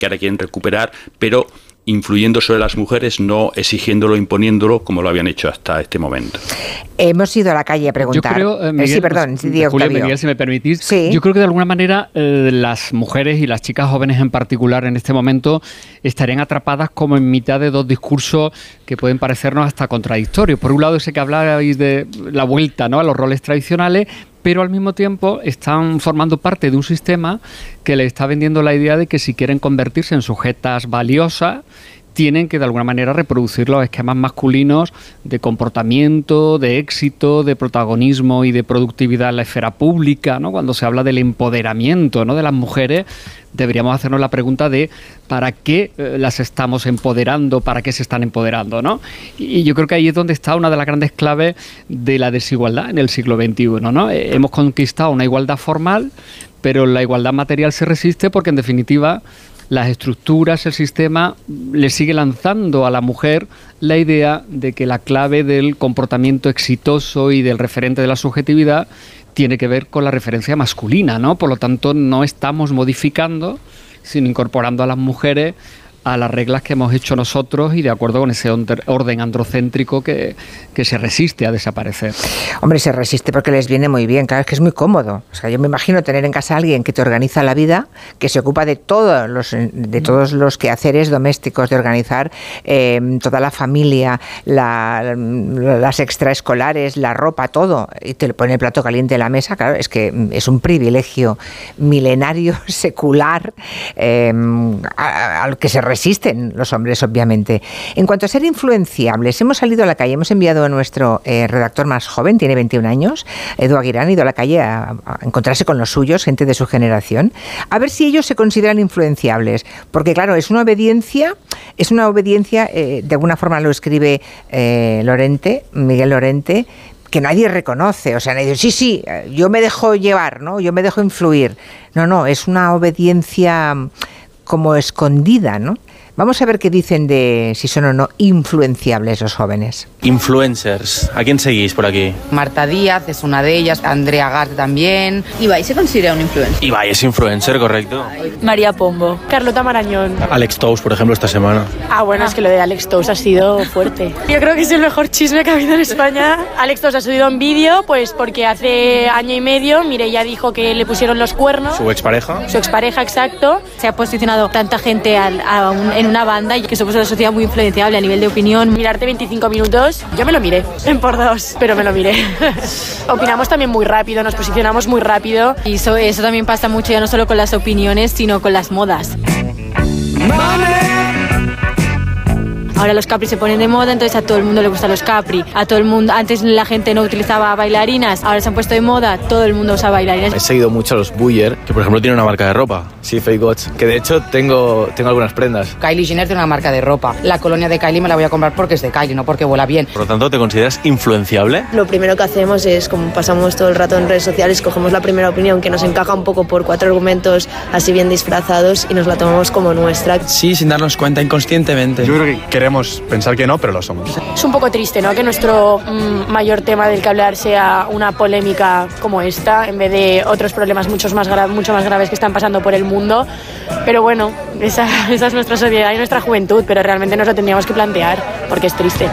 que ahora quieren recuperar, pero influyendo sobre las mujeres, no exigiéndolo, imponiéndolo, como lo habían hecho hasta este momento. Hemos ido a la calle a preguntar. Yo creo, Miguel, sí, perdón, Julio, Miguel, si me permitís, sí. Yo creo que de alguna manera las mujeres y las chicas jóvenes en particular en este momento estarían atrapadas como en mitad de dos discursos que pueden parecernos hasta contradictorios. Por un lado, ese que hablabais de la vuelta, ¿no?, a los roles tradicionales, pero al mismo tiempo están formando parte de un sistema que le está vendiendo la idea de que si quieren convertirse en sujetas valiosas, tienen que de alguna manera reproducir los esquemas masculinos de comportamiento, de éxito, de protagonismo y de productividad en la esfera pública, ¿no? Cuando se habla del empoderamiento, ¿no?, de las mujeres, deberíamos hacernos la pregunta de ¿para qué las estamos empoderando? ¿Para qué se están empoderando?, ¿no? Y yo creo que ahí es donde está una de las grandes claves de la desigualdad en el siglo XXI, ¿no? Hemos conquistado una igualdad formal, pero la igualdad material se resiste porque, en definitiva, las estructuras, el sistema, le sigue lanzando a la mujer la idea de que la clave del comportamiento exitoso y del referente de la subjetividad tiene que ver con la referencia masculina, ¿no? Por lo tanto, no estamos modificando, sino incorporando a las mujeres a las reglas que hemos hecho nosotros y de acuerdo con ese orden androcéntrico que se resiste a desaparecer. Hombre, se resiste porque les viene muy bien, claro, es que es muy cómodo. O sea, yo me imagino tener en casa a alguien que te organiza la vida, que se ocupa de todos los quehaceres domésticos, de organizar toda la familia, las extraescolares, la ropa, todo, y te le pone el plato caliente en la mesa. Claro, es que es un privilegio milenario, secular, al que se resisten los hombres, obviamente. En cuanto a ser influenciables, hemos salido a la calle, hemos enviado a nuestro redactor más joven, tiene 21 años, Edu Aguirán, ha ido a la calle a encontrarse con los suyos, gente de su generación, a ver si ellos se consideran influenciables, porque claro, es una obediencia, de alguna forma lo escribe Miguel Lorente, que nadie reconoce, o sea, nadie dice, sí, yo me dejo llevar, ¿no?, yo me dejo influir. No, es una obediencia como escondida, ¿no? Vamos a ver qué dicen de si son o no influenciables los jóvenes. Influencers, ¿a quién seguís por aquí? Marta Díaz es una de ellas, Andrea Garte también. Ibai se considera un influencer. Ibai es influencer, correcto. María Pombo, Carlota Marañón. Alex Tous, por ejemplo, esta semana. Bueno, es que lo de Alex Tous ha sido fuerte. Yo creo que es el mejor chisme que ha habido en España. Alex Tous ha subido un vídeo, pues porque hace año y medio Mireia dijo que le pusieron los cuernos. ¿Su expareja? Su expareja, exacto. Se ha posicionado tanta gente en una banda y que somos una sociedad muy influenciable a nivel de opinión. Mirarte 25 minutos, yo me lo miré en por dos, pero me lo miré. Opinamos también muy rápido, nos posicionamos muy rápido. Y eso también pasa mucho, ya no solo con las opiniones, sino con las modas. Ahora los Capri se ponen de moda, entonces a todo el mundo le gustan los Capri. A todo el mundo, antes la gente no utilizaba bailarinas, ahora se han puesto de moda, todo el mundo usa bailarinas. He seguido mucho a los Buyer, que por ejemplo tienen una marca de ropa. Sí, Fake Watch, que de hecho tengo algunas prendas. Kylie Jenner tiene una marca de ropa. La colonia de Kylie me la voy a comprar porque es de Kylie, no porque huela bien. Por lo tanto, ¿te consideras influenciable? Lo primero que hacemos es, como pasamos todo el rato en redes sociales, cogemos la primera opinión que nos encaja un poco por 4 argumentos así bien disfrazados y nos la tomamos como nuestra. Sí, sin darnos cuenta, inconscientemente. Yo creo que queremos pensar que no, pero lo somos. Es un poco triste, ¿no?, que nuestro mayor tema del que hablar sea una polémica como esta, en vez de otros problemas mucho más graves que están pasando por el mundo. Pero bueno, esa es nuestra sociedad y nuestra juventud, pero realmente nos lo tendríamos que plantear, porque es triste.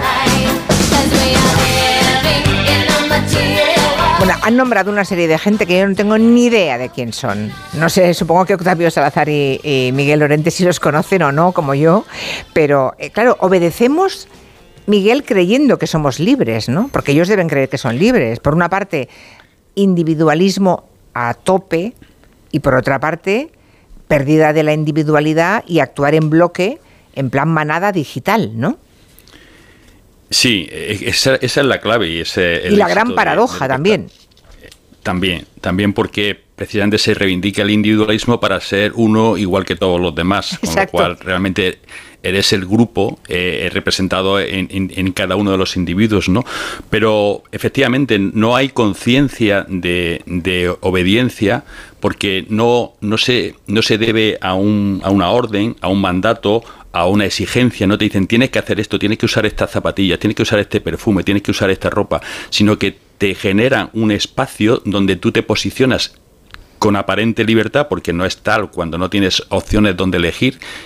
Bueno, han nombrado una serie de gente que yo no tengo ni idea de quién son. No sé, supongo que Octavio Salazar y Miguel Lorente sí los conocen o no, como yo. Pero, claro, obedecemos, Miguel, creyendo que somos libres, ¿no? Porque ellos deben creer que son libres. Por una parte, individualismo a tope y por otra parte, pérdida de la individualidad y actuar en bloque, en plan manada digital, ¿no? Sí, esa es la clave. Y la gran paradoja también. También porque precisamente se reivindica el individualismo para ser uno igual que todos los demás. Con Exacto. lo cual realmente eres el grupo representado en cada uno de los individuos, ¿no? Pero efectivamente no hay conciencia de obediencia porque no se debe a una orden, a un mandato, a una exigencia. No te dicen tienes que hacer esto, tienes que usar estas zapatillas, tienes que usar este perfume, tienes que usar esta ropa, sino que te generan un espacio donde tú te posicionas con aparente libertad, porque no es tal cuando no tienes opciones donde elegir